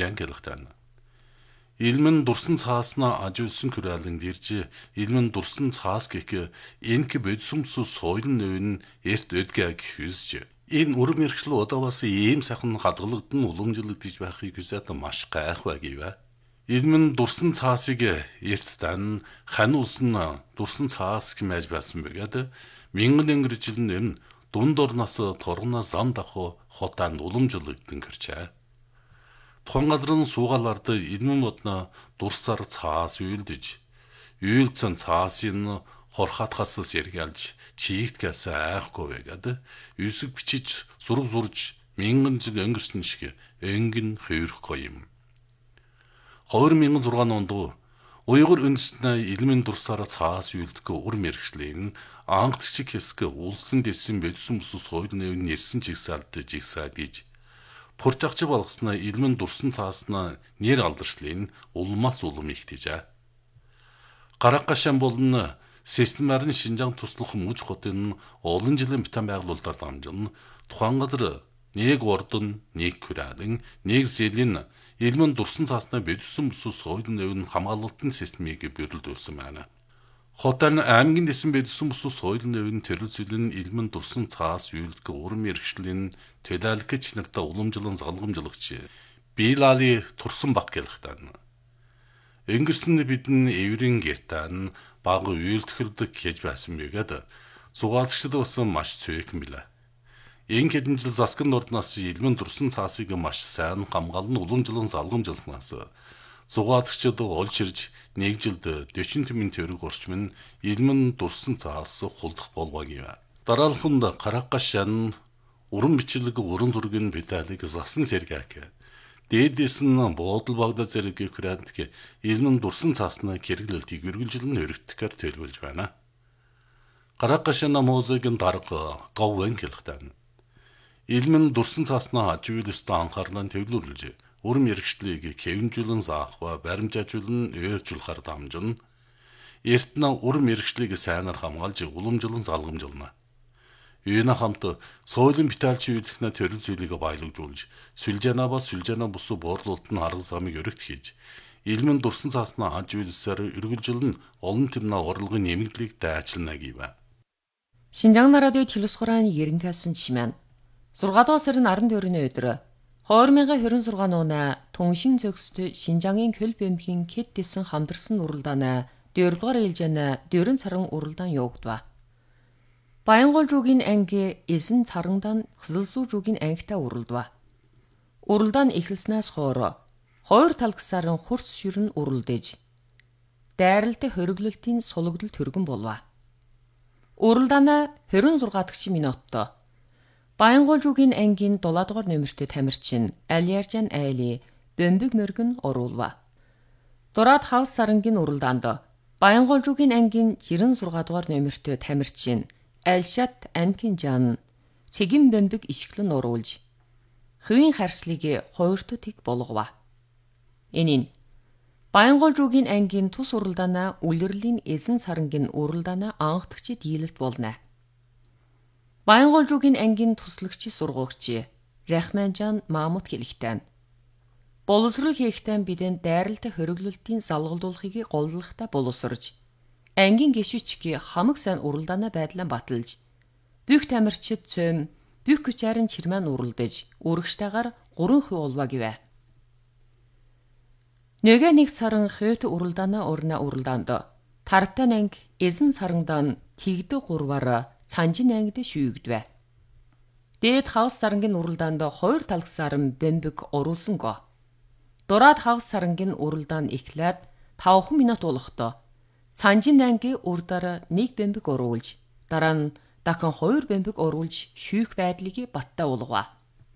ангелхтан. Илмэн дурсан цаасна ажуулсан күрэлэн дэрж илмэн дурсан цаас гэх энк бодсумсу сойлн нөвн эрт өдгэг хүсж энэ үр мэрхшил удаваас ийм сайхан хадгалагдсан уламжлагдж байхыг хүсээд маш гайхваа гэвэ. Илмэн дурсан цаасыг эрт дан хань улсын дурсан цаас гэмэж байсан бөгөөд мянган өнгөржил нэм дунд орноос торгоно зам даху хотаанд уламжлагдсан гэрчээ. Тухайн газрын суугаалард илмэн бодно дурсаар цаас үйлдэж үйлцэн цаасын хорхатгаас сэргэлж чигтгэс айхгүй байгаад үсэг бичиж зураг зурж мянган жил өнгөрсөн шиг энгэн хөвөрөхгүй юм. 2006 онд уйгур үндэстэн илмэн дурсаар цаас үйлдэх үр мэрхшлийн ангтчиг хэсэг улсын дэсэн бодсон бүсс соёлны нэрсэн чигсаалт жигсаад гэж Пурчагч болгосноо илмэн дурсан цааснаа нэр алдаршлын улмаас улам ихтэжээ. Гараггашан болон системарын шинжаан туслах мөч хотын олон жилийн битэн байгуулалтаар дамжин тухайн газар нэг ордон, нэг күрэлэн, нэг зэлийн илмэн дурсан цааснаа бодсон бүсс соёлын өвн хамгаалалтын системийг бүрэлдүүлсэн байна. Хотын аймгийн дэсэн бодсон бүсс соёлын өвн төрөл зүйлэн илмэн дурсан цаас үйлдэх ур мэрхшлийн төлөөлөгч нартай уламжлан залгамжлагч Билали турсан баг гэлхтан. Өнгөрсөн бидэн эврийн гертан баг үйлдэлдэг хийж байсан мэгээд зугаалцчд басан маш цөөхөн билээ. Энэ хэдэн жил заскан ордноос илмэн дурсан цаасыг маш сайн хамгаалан уламжлан залгамжлагнаас зугаалцчд олширж нэг жилд 40 тэмэн төгрөг орчим нь илмэн дурсан цаас хулдах болвоо гэв. Дараалханд Караггашан уран бичлэг уран зургийн биталыг засан сэргэг. Дээдээс нь буудал багда зэрэг хүрээдг илмэн дурсан цаасны хэрэглэлтийг үргэлжлэн өргөдөхөөр төлөвлөж байна. Караггашан музыкийн дарга говэн хэлхтэн. Илмэн дурсан цаасны ажиулст анхаарлаа төвлөрүүлж ур мэрхшлийг хэвнжүүлэн заахва баримжаажуулан өөрчилөхөр дамжин эртнэ ур мэрхшлийг сайнаар хамгаалж уламжлан залгамжлана. Үүнэ хамт соёлын биталч үйлдэх төрөл зүйлийг баялагжуулж сүлжээнаа ба сүлжээнаа бус буурлуулалт нь арга замыг өргөт хийж илмэн дурсан цаасна ажиулсаар үргэлжлэн олон тэмнэ орлогын нэмэгдлийг дайчлана гэв. Шинжаан радио телевизорын ерөнхийлсөн чимэн 6 дугаар сарын 14-ний өдөр 2026 оны Түншин зөксөд Шинжаангийн Хөл бэмхийн хэд дэсэн хамдарсан уралдааны 4-р ээлжээнэ 4 сарын уралдаан явагдав. Баянгол жуугийн анги эсэн царандан Хсэлсүү жуугийн ангитай уралдав. Уралдаан эхэлснээс хойш хоёр талгсарын хурц ширэн уралдаж дайралт хориглолтын сулгдал төргөн болов. Уралдааны 26 дахь минутад Баянгол жуугийн ангийн 7 дугаар нөмөртөд тамирчин Алиаржан Айли бөмбөг мөргөн оруулав. Дураад хагас сарангийн уралдаанд Баянгол жуугийн ангийн 96 дугаар нөмөртөд тамирчин Алшат Анкинжан цэгэн бөмбөг ишгэлэн оруулж хувийн харьцлыг хоёрт тэг болгов. Энэ нь Баянгол жуугийн ангийн тус уралдааны үлрэлийн эзэн сарангийн уралдааны анхдагчид дийлэлт болно. Баянгол жуугийн ангийн туслагч сургуугч Рахманжан Мамут хэлэхтэн. Боловсрол хийхтэн бидэн дайралт хориглолтын залгалдуулахыг голлохтой боловсрж ангийн гишүүчгийн хамаг сайн уралдааны байдлаа баталж бүх тамирчид цөм бүх хүчээрэн чирмэн уралдаж үргэжтэйгээр 3% олваа гэвэ. Нөгөө нэг сарын хойт уралдааны урна уралдаанд Тарптан анги эзэн сарандан тэгдэ 3-аар Цанжин ангид шүйгдвэ. Дээд хагас сарангийн уралдаанд 2 талгсаар бөмбөг оруулсан го. Дураад хагас сарангийн уралдаан эхлээд 5 минут болохдоо Цанжин анги урдаар 1 бөмбөг оруулж дараа нь дахин 2 бөмбөг оруулж шүйх байдлыг баттай болгов.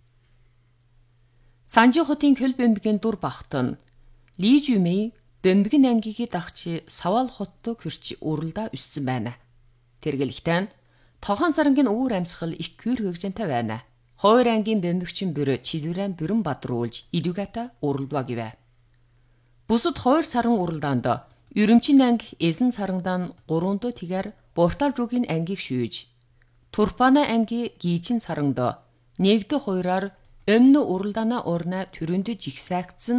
Цанжин хотын Хөл бөмбөгийн дур багт нь Ли Жумей бөмбөгийн ангийг дагч Савал хоттой хөрч уралдаа өссөн байна. Тэргэлэгтэн Тохон сарангийн үүр амьсгал их кюр хөгжөнтэй байна. Хоёр ангийн бөмбөгчин бүр чилвэрэн бүрэн бадруулж идүгата уралдаа гэвэ. Бусад 2 сарын уралдаанд Өрөмчин анги эзэн сарандан 3-д тэгэр Буртал жуугийн ангийг шүүж Турпана анги Гийчин саранд 1-д 2-аар өмнө уралдаана урна төрөнд жигсаагцсан